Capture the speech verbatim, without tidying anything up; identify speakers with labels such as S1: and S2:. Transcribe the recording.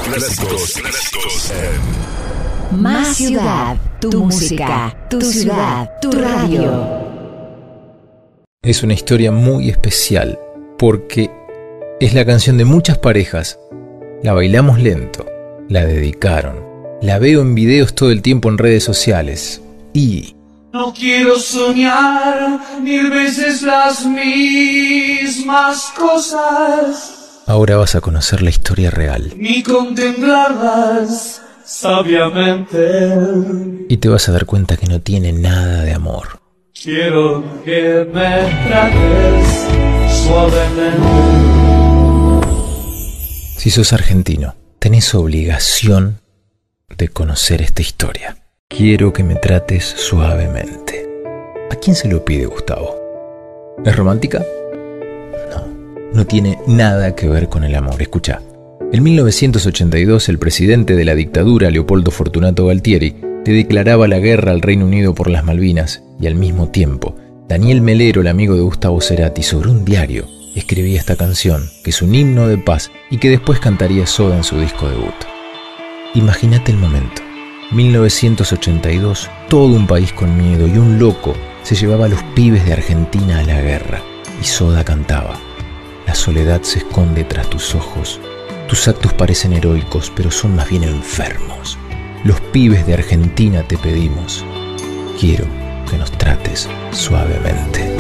S1: Clásicos, clásicos en
S2: Más Ciudad, tu música, tu ciudad, tu radio.
S3: Es una historia muy especial porque es la canción de muchas parejas. La bailamos lento, la dedicaron, la veo en videos todo el tiempo en redes sociales y...
S4: No quiero soñar mil veces las mismas cosas,
S3: Ahora vas a conocer la historia real
S4: ni contemplarlas sabiamente.
S3: y te vas a dar cuenta que no tiene nada de amor.
S4: Quiero que me trates suavemente.
S3: Si sos argentino, tenés obligación de conocer esta historia. Quiero que me trates suavemente. ¿A quién se lo pide Gustavo? ¿Es romántica? No, no tiene nada que ver con el amor. Escucha, en mil novecientos ochenta y dos el presidente de la dictadura, Leopoldo Fortunato Galtieri, le declaraba la guerra al Reino Unido por las Malvinas y al mismo tiempo, Daniel Melero, el amigo de Gustavo Cerati, sobre un diario, escribía esta canción, que es un himno de paz y que después cantaría Soda en su disco debut. Imagínate el momento. mil novecientos ochenta y dos, todo un país con miedo y un loco se llevaba a los pibes de Argentina a la guerra. Y Soda cantaba: la soledad se esconde tras tus ojos, tus actos parecen heroicos, pero son más bien enfermos. Los pibes de Argentina te pedimos, quiero que nos trates suavemente.